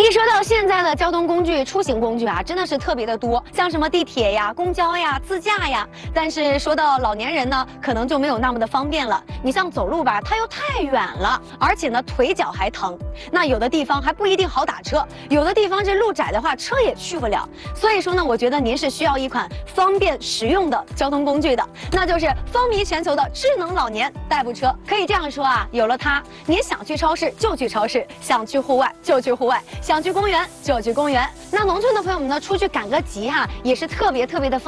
一说到现在的交通工具、出行工具啊，真的是特别的多，像什么地铁呀、公交呀、自驾呀。但是说到老年人呢，可能就没有那么的方便了。你像走路吧，它又太远了，而且呢腿脚还疼。那有的地方还不一定好打车，有的地方这路窄的话，车也去不了。所以说呢，我觉得您是需要一款方便实用的交通工具的，那就是风靡全球的智能老年代步车。可以这样说啊，有了它，您想去超市就去超市，想去户外就去户外。想去公园就去公园，那农村的朋友们呢，出去赶个集哈，也是特别的方便。